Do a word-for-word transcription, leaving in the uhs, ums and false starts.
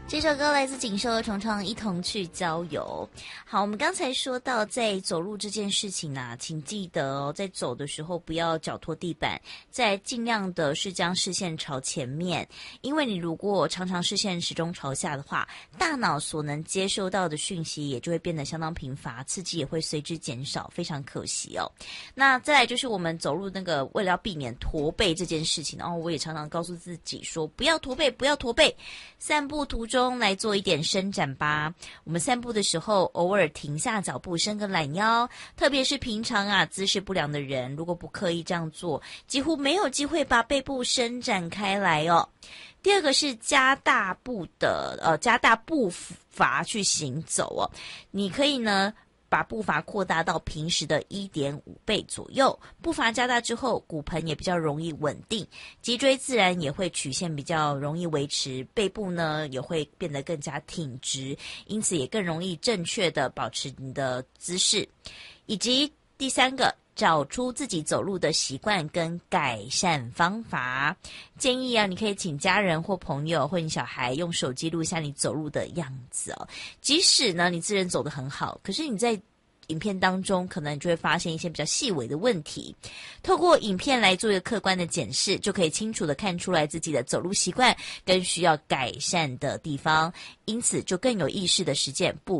这首歌来自锦绣和重唱，一同去郊游。好，我们刚才说到在走路这件事情啊，请记得哦，在走的时候不要脚拖地板，再尽量的是将视线朝前面，因为你如果常常视线始终朝下的话，大脑所能接收到的讯息也就会变得相当贫乏，刺激也会随之减少，非常可惜哦。那再来就是我们走路那个为了要避免驼背这件事情，然后我也常常告诉自己说不要驼背，不要驼背，散步途中中来做一点伸展吧。我们散步的时候偶尔停下脚步，伸个懒腰，特别是平常啊姿势不良的人，如果不刻意这样做，几乎没有机会把背部伸展开来哦。第二个是加大步的呃加大步伐去行走哦，你可以呢把步伐扩大到平时的 一点五 倍左右，步伐加大之后，骨盆也比较容易稳定，脊椎自然也会曲线比较容易维持，背部呢也会变得更加挺直，因此也更容易正确的保持你的姿势。以及第三个，找出自己走路的习惯跟改善方法。建议啊，你可以请家人或朋友或你小孩用手机录下你走路的样子哦。即使呢你自认走得很好，可是你在影片当中可能就会发现一些比较细微的问题。透过影片来做一个客观的检视，就可以清楚的看出来自己的走路习惯跟需要改善的地方，因此就更有意识的实践不